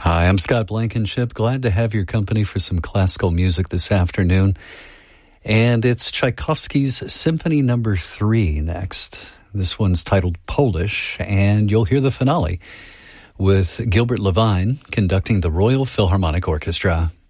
Hi, I'm Scott Blankenship. Glad to have your company for some classical music this afternoon. And it's Tchaikovsky's Symphony No. 3 next. This one's titled Polish, and you'll hear the finale with Gilbert Levine conducting the Royal Philharmonic Orchestra.